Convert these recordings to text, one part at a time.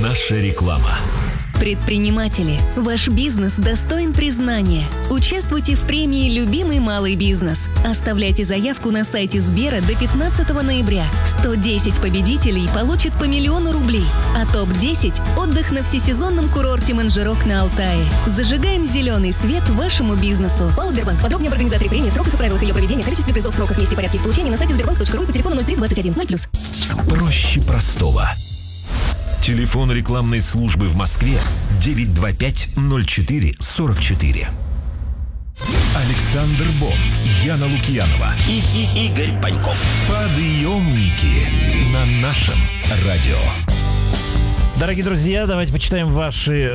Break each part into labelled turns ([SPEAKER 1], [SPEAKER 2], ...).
[SPEAKER 1] Наша реклама.
[SPEAKER 2] Предприниматели, ваш бизнес достоин признания. Участвуйте в премии «Любимый малый бизнес». Оставляйте заявку на сайте Сбера до 15 ноября. 110 победителей получат по 1 000 000 рублей. А топ-10 – отдых на всесезонном курорте Манжирок на Алтае. Зажигаем зеленый свет вашему бизнесу. ПАО «Сбербанк». Подробнее об организаторе премии, сроках и правилах ее проведения, количестве призов, сроках, месте и порядке их получения на сайте sberbank.ru по телефону 03 21 0+.
[SPEAKER 1] Проще простого. Телефон рекламной службы в Москве 925-04-44. Александр Бон, Яна Лукьянова и Игорь Паньков. Подъемники на нашем радио.
[SPEAKER 3] Дорогие друзья, давайте почитаем ваши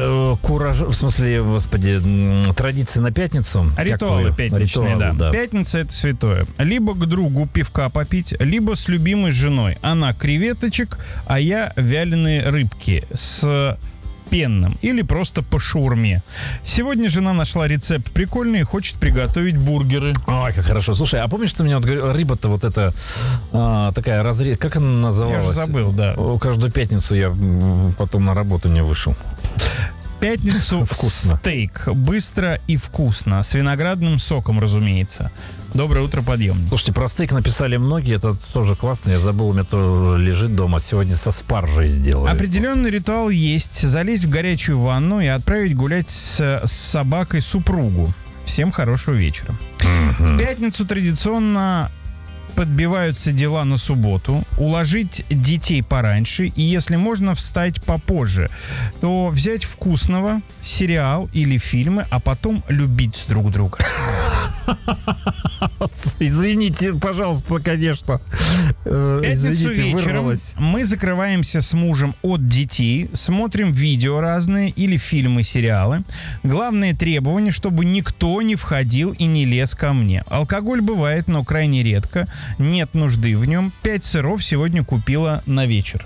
[SPEAKER 3] традиции на пятницу.
[SPEAKER 4] Ритуалы пятничные, да. Пятница — это святое. Либо к другу пивка попить, либо с любимой женой. Она креветочек, а я вяленые рыбки с пенным или просто по шаурме. Сегодня жена нашла рецепт прикольный и хочет приготовить бургеры.
[SPEAKER 3] Ой, как хорошо. Слушай, а помнишь, что у меня вот говорил, рыба-то вот эта такая разрез... Как она называлась?
[SPEAKER 4] Я же забыл, да.
[SPEAKER 3] Каждую пятницу я потом на работу не вышел.
[SPEAKER 4] Пятницу
[SPEAKER 3] вкусно.
[SPEAKER 4] Стейк. Быстро и вкусно. С виноградным соком, разумеется. Доброе утро, подъемник.
[SPEAKER 3] Слушайте, про стейк написали многие. Это тоже классно. Я забыл, у меня то лежит дома. Сегодня со спаржей сделаю.
[SPEAKER 4] Определенный ритуал есть. Залезть в горячую ванну и отправить гулять с собакой супругу. Всем хорошего вечера. В пятницу традиционно подбиваются дела на субботу, уложить детей пораньше и, если можно, встать попозже, то взять вкусного, сериал или фильмы, а потом любить друг друга.
[SPEAKER 3] Извините, пожалуйста, конечно.
[SPEAKER 4] Пятницу вечером мы закрываемся с мужем от детей, смотрим видео разные или фильмы, сериалы. Главное требование, чтобы никто не входил и не лез ко мне. Алкоголь бывает, но крайне редко. Нет нужды в нем. 5 сыров сегодня купила на вечер.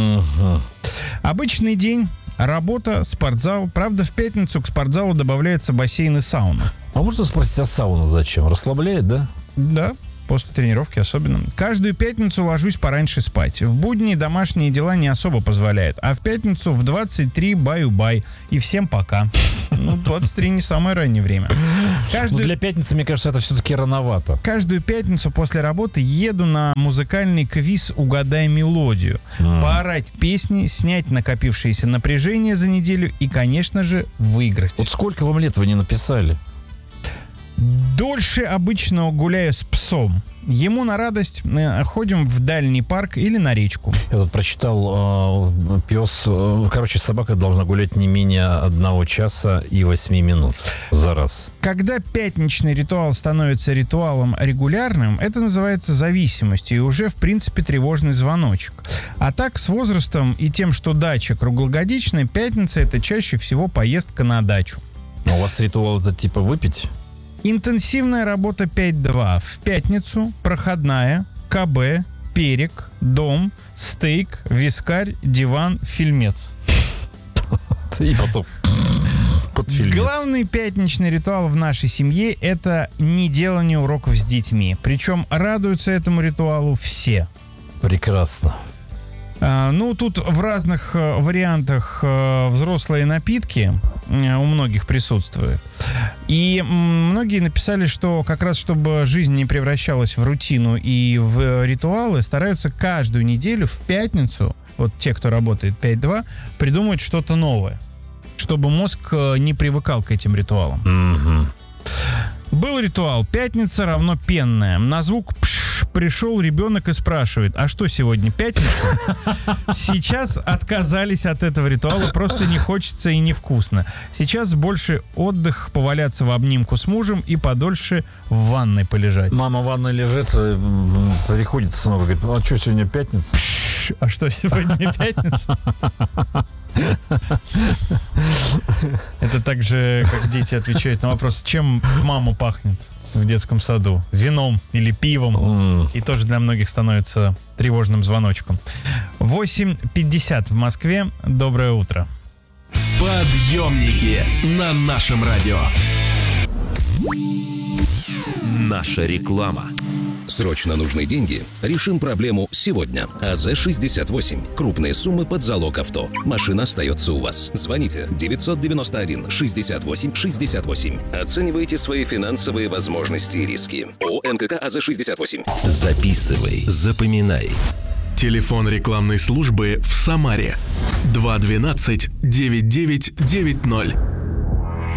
[SPEAKER 4] Обычный день. Работа, спортзал. Правда, в пятницу к спортзалу добавляется бассейн и сауна.
[SPEAKER 3] А можно спросить, а сауна зачем? Расслабляет, да?
[SPEAKER 4] Да, после тренировки особенно. Каждую пятницу ложусь пораньше спать. В будни домашние дела не особо позволяют. А в пятницу в 23 баю-бай. И всем пока. 23 не самое раннее время.
[SPEAKER 3] Для пятницы, мне кажется, это все-таки рановато.
[SPEAKER 4] Каждую пятницу после работы еду на музыкальный квиз «Угадай мелодию». Поорать песни, снять накопившееся напряжение за неделю и, конечно же, выиграть.
[SPEAKER 3] Вот сколько вам лет вы не написали?
[SPEAKER 4] Дольше обычного гуляю с псом. Ему на радость ходим в дальний парк или на речку.
[SPEAKER 3] Я тут прочитал, собака должна гулять не менее 1 часа и 8 минут за раз.
[SPEAKER 4] Когда пятничный ритуал становится ритуалом регулярным, это называется зависимостью и уже, в принципе, тревожный звоночек. А так, с возрастом и тем, что дача круглогодичная, пятница — это чаще всего поездка на дачу.
[SPEAKER 3] А у вас ритуал это типа выпить?
[SPEAKER 4] Интенсивная работа 5-2. В пятницу проходная, КБ, перек, дом, стейк, вискарь, диван, фильмец.
[SPEAKER 3] И потом под фильмец.
[SPEAKER 4] Главный пятничный ритуал в нашей семье — это неделание уроков с детьми. Причем радуются этому ритуалу все.
[SPEAKER 3] Прекрасно.
[SPEAKER 4] Тут в разных вариантах взрослые напитки у многих присутствуют. И многие написали, что как раз чтобы жизнь не превращалась в рутину и в ритуалы, стараются каждую неделю в пятницу, вот те, кто работает 5-2, придумать что-то новое, чтобы мозг не привыкал к этим ритуалам. Был ритуал «Пятница равно пенная». На звук «пш» пришел ребенок и спрашивает: а что сегодня, пятница? Сейчас отказались от этого ритуала, просто не хочется и невкусно. Сейчас больше отдых, поваляться в обнимку с мужем и подольше в ванной полежать.
[SPEAKER 3] Мама в ванной лежит, приходит сынок, говорит: а что сегодня, пятница?
[SPEAKER 4] А что сегодня, пятница? Это так же, как дети отвечают на вопрос, чем мама пахнет в детском саду? Вином или пивом? И тоже для многих становится тревожным звоночком. 8:50 в Москве. Доброе утро.
[SPEAKER 1] Подъемники на нашем радио. Наша реклама. Срочно нужны деньги? Решим проблему сегодня. АЗ-68. Крупные суммы под залог авто. Машина остается у вас. Звоните 991-68-68. Оценивайте свои финансовые возможности и риски. ООО НКК АЗ-68.
[SPEAKER 5] Записывай, запоминай.
[SPEAKER 6] Телефон рекламной службы в Самаре 212-9990.